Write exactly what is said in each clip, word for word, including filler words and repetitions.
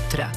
jutra.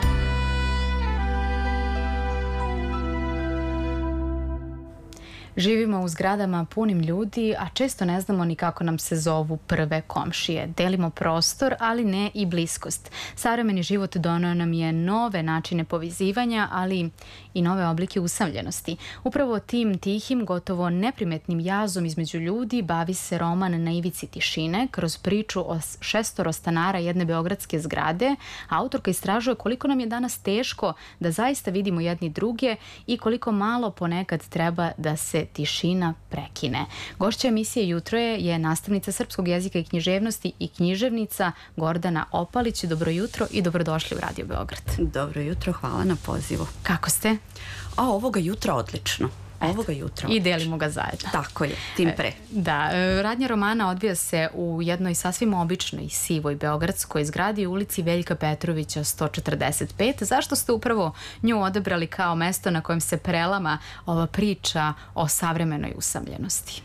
Živimo u zgradama punim ljudi, a često ne znamo ni kako nam se zovu prve komšije. Delimo prostor, ali ne i bliskost. Savremeni život doneo nam je nove načine povezivanja, ali i nove oblike usamljenosti. Upravo tim tihim, gotovo neprimetnim jazom između ljudi bavi se roman Na ivici tišine. Kroz priču o šestoro stanara jedne beogradske zgrade, autorka istražuje koliko nam je danas teško da zaista vidimo jedni druge i koliko malo ponekad treba da se tišina prekine. Gošća emisije Jutro je, je nastavnica srpskog jezika i književnosti i književnica Gordana Opalić. Dobro jutro i dobrodošli u Radio Beograd. Dobro jutro, hvala na pozivu. Kako ste? A ovoga jutra odlično. Ovoga jutra. I delimo ga zajedno. Tako je, tim pre. Da, radnja romana odvija se u jednoj sasvim običnoj, sivoj beogradskoj zgradi u ulici Veljka Petrovića sto četrdeset pet. Zašto ste upravo nju odabrali kao mesto na kojem se prelama ova priča o savremenoj usamljenosti?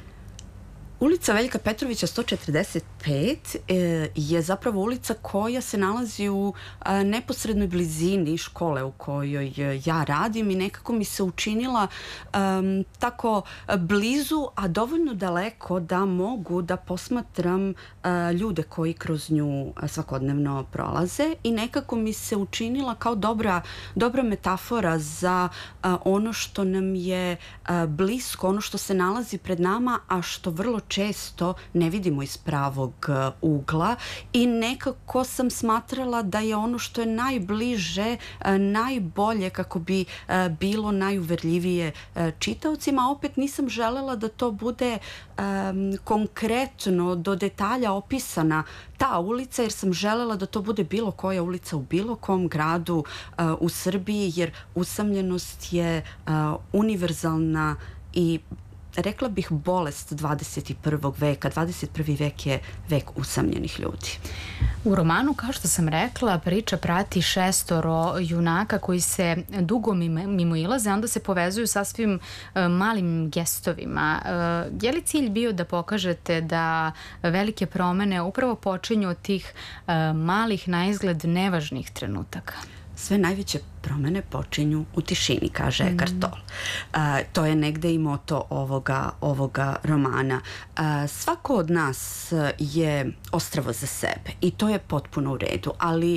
Ulica Veljka Petrovića sto četrdeset pet je zapravo ulica koja se nalazi u neposrednoj blizini škole u kojoj ja radim i nekako mi se učinila um, tako blizu, a dovoljno daleko da mogu da posmatram uh, ljude koji kroz nju svakodnevno prolaze i nekako mi se učinila kao dobra, dobra metafora za uh, ono što nam je uh, blisko, ono što se nalazi pred nama, a što vrlo često ne vidimo iz pravog ugla i nekako sam smatrala da je ono što je najbliže, najbolje kako bi bilo najuverljivije čitaocima, a opet nisam želela da to bude um, konkretno do detalja opisana ta ulica, jer sam želela da to bude bilo koja ulica u bilo kom gradu uh, u Srbiji, jer usamljenost je uh, univerzalna i rekla bih bolest dvadeset prvog veka. dvadeset prvi vek je vek usamljenih ljudi. U romanu, kao što sam rekla, priča prati šestoro junaka koji se dugo mimoilaze, onda se povezuju sasvim uh, malim gestovima. Uh, je li cilj bio da pokažete da velike promene upravo počinju od tih uh, malih, naizgled nevažnih trenutaka? Sve najveće promene počinju u tišini, kaže mm. Eckhart Tolle. Uh, to je negde i moto ovoga, ovoga romana. Uh, svako od nas je ostrvo za sebe i to je potpuno u redu, ali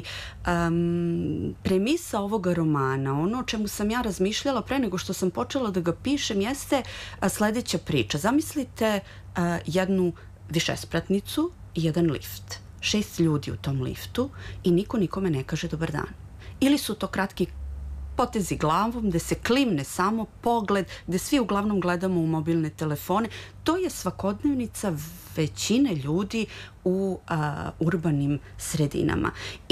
um, premisa ovoga romana, ono o čemu sam ja razmišljala pre nego što sam počela da ga pišem, jeste uh, sledeća priča. Zamislite uh, jednu višespratnicu i jedan lift. Šest ljudi u tom liftu i niko nikome ne kaže dobar dan. Ili su to kratki potezi glavom, gde se klimne samo pogled, gde svi uglavnom gledamo u mobilne telefone. To je svakodnevnica većine ljudi u a, urbanim sredinama.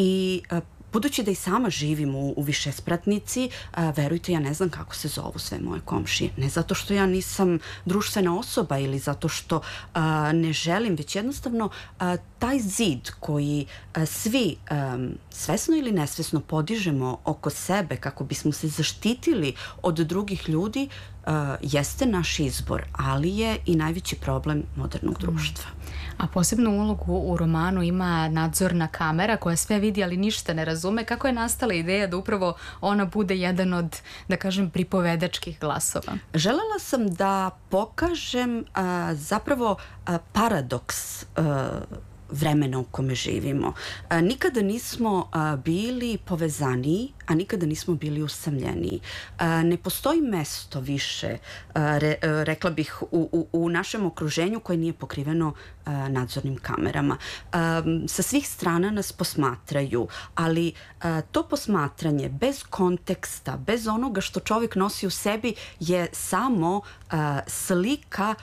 I a, budući da i sama živim u, u višespratnici, a, verujte, ja ne znam kako se zovu sve moje komšije. Ne zato što ja nisam društvena osoba ili zato što a, ne želim, već jednostavno a, taj zid koji a, svi a, svesno ili nesvesno podižemo oko sebe kako bismo se zaštitili od drugih ljudi, Uh, jeste naš izbor, ali je i najveći problem modernog društva. A posebnu ulogu u romanu ima nadzorna kamera koja sve vidi, ali ništa ne razume. Kako je nastala ideja da upravo ona bude jedan od, da kažem, pripovedačkih glasova? Želela sam da pokažem uh, zapravo uh, paradoks uh, vremena u kome živimo. A, nikada nismo a, bili povezaniji, a nikada nismo bili usamljeniji. A, ne postoji mesto više, a, re, a, rekla bih, u, u, u našem okruženju koje nije pokriveno a, nadzornim kamerama. A, sa svih strana nas posmatraju, ali a, to posmatranje bez konteksta, bez onoga što čovjek nosi u sebi je samo a, slika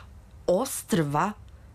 ostrva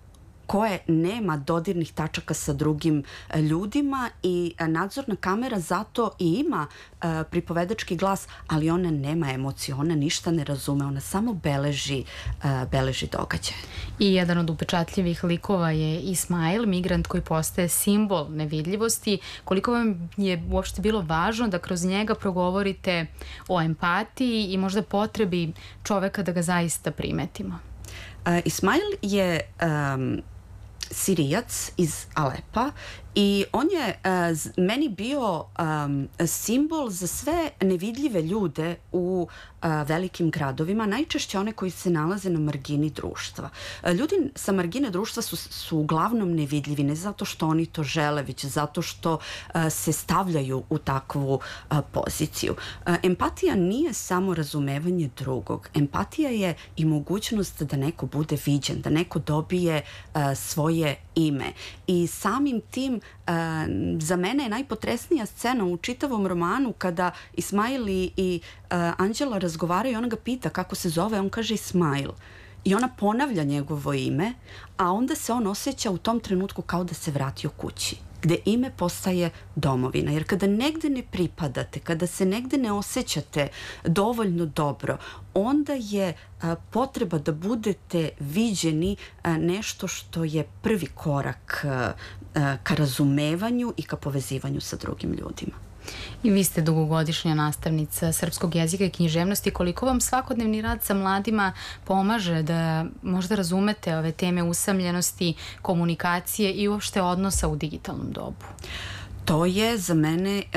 koje nema dodirnih tačaka sa drugim ljudima i nadzorna kamera zato i ima uh, pripovedački glas, ali ona nema emocije, ona ništa ne razume, ona samo beleži, uh, beleži događaje. I jedan od upečatljivih likova je Ismail, migrant koji postaje simbol nevidljivosti. Koliko vam je uopšte bilo važno da kroz njega progovorite o empatiji i možda potrebi čoveka da ga zaista primetimo? Uh, Ismail je um, Sirijac iz Alepa I on je uh, meni bio um, simbol za sve nevidljive ljude u uh, velikim gradovima, najčešće one koji se nalaze na margini društva. Uh, ljudi sa margine društva su, su uglavnom nevidljivi, ne zato što oni to žele, već zato što uh, se stavljaju u takvu uh, poziciju. Uh, empatija nije samo razumevanje drugog. Empatija je i mogućnost da neko bude viđen, da neko dobije uh, svoje ime. I samim tim uh, za mene je najpotresnija scena u čitavom romanu kada Ismail i, i uh, Anđela razgovaraju i ona ga pita kako se zove, on kaže Ismail. I ona ponavlja njegovo ime, a onda se on osjeća u tom trenutku kao da se vratio kući, gde ime postaje domovina. Jer kada negde ne pripadate, kada se negde ne osjećate dovoljno dobro, onda je a, potreba da budete viđeni a, nešto što je prvi korak a, a, ka razumevanju i ka povezivanju sa drugim ljudima. I vi ste dugogodišnja nastavnica srpskog jezika i književnosti. Koliko vam svakodnevni rad sa mladima pomaže da možda razumete ove teme usamljenosti, komunikacije i uopšte odnosa u digitalnom dobu? To je za mene e,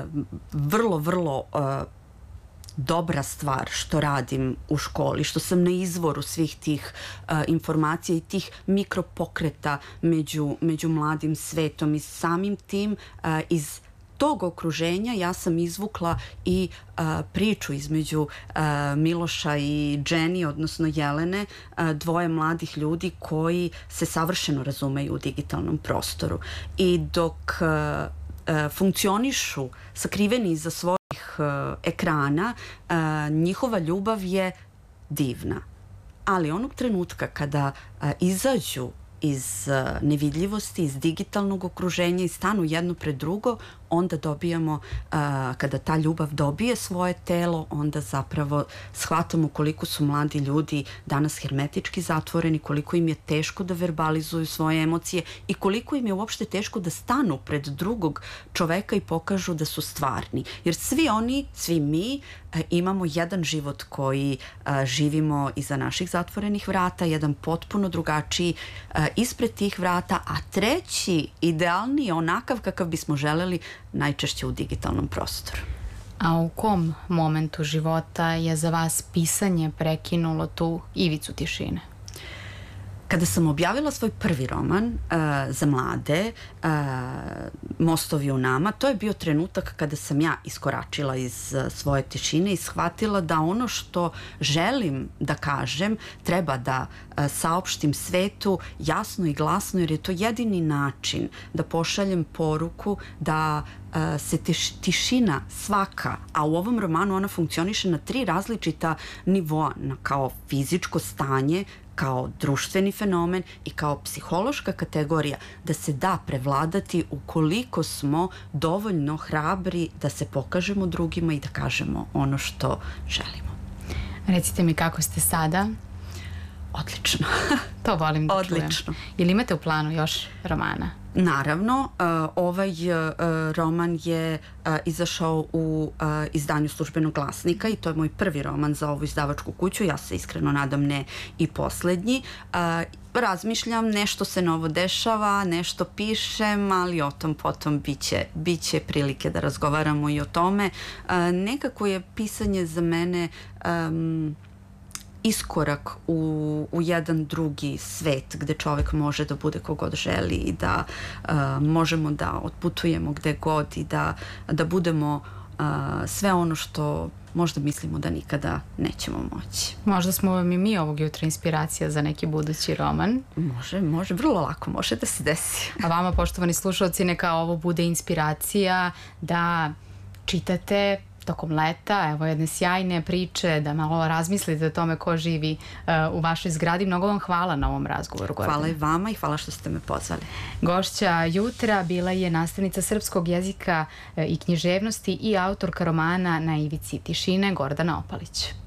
vrlo, vrlo e, dobra stvar što radim u školi, što sam na izvoru svih tih uh, informacija i tih mikropokreta među, među mladim svetom i samim tim uh, iz tog okruženja ja sam izvukla i uh, priču između uh, Miloša i Dženi, odnosno Jelene, uh, dvoje mladih ljudi koji se savršeno razumeju u digitalnom prostoru. I dok uh, uh, funkcionišu sakriveni iza svojih uh, ekrana, uh, njihova ljubav je divna. Ali onog trenutka kada uh, izađu iz uh, nevidljivosti, iz digitalnog okruženja i stanu jedno pred drugo, onda dobijamo, uh, kada ta ljubav dobije svoje telo, onda zapravo shvatamo koliko su mladi ljudi danas hermetički zatvoreni, koliko im je teško da verbalizuju svoje emocije i koliko im je uopšte teško da stanu pred drugog čoveka i pokažu da su stvarni. Jer svi oni, svi mi uh, imamo jedan život koji uh, živimo iza naših zatvorenih vrata, jedan potpuno drugačiji uh, ispred tih vrata, a treći, idealni, onakav kakav bismo želeli, najčešće u digitalnom prostoru. A u kom momentu života je za vas pisanje prekinulo tu ivicu tišine? Kada sam objavila svoj prvi roman uh, za mlade, uh, Mostovi u nama, to je bio trenutak kada sam ja iskoračila iz uh, svoje tišine i shvatila da ono što želim da kažem treba da uh, saopštim svetu jasno i glasno, jer je to jedini način da pošaljem poruku da uh, se tiš, tišina svaka, a u ovom romanu ona funkcioniše na tri različita nivoa, na kao fizičko stanje, kao društveni fenomen i kao psihološka kategorija, da se da prevladati ukoliko smo dovoljno hrabri da se pokažemo drugima i da kažemo ono što želimo. Recite mi kako ste sada? Odlično. To volim da Odlično. čujem. Ili imate u planu još romana? Naravno, uh, ovaj uh, roman je uh, izašao u uh, izdanju Službenog glasnika i to je moj prvi roman za ovu izdavačku kuću. Ja se iskreno nadam ne i poslednji. Uh, razmišljam, nešto se novo dešava, nešto pišem, ali o tom potom biće, biće prilike da razgovaramo i o tome. Uh, nekako je pisanje za mene um, iskorak u, u jedan drugi svet gde čovek može da bude kogod želi i da uh, možemo da otputujemo gde god i da, da budemo uh, sve ono što možda mislimo da nikada nećemo moći. Možda smo vam i mi ovog jutra inspiracija za neki budući roman. Može, može, vrlo lako može da se desi. A vama, poštovani slušalci, neka ovo bude inspiracija da čitate tokom leta, evo jedne sjajne priče, da malo razmislite o tome ko živi uh, u vašoj zgradi. Mnogo vam hvala na ovom razgovoru, Gordana. Hvala i vama i hvala što ste me pozvali. Gošća jutra bila je nastavnica srpskog jezika i književnosti i autorka romana Na ivici tišine, Gordana Opalić.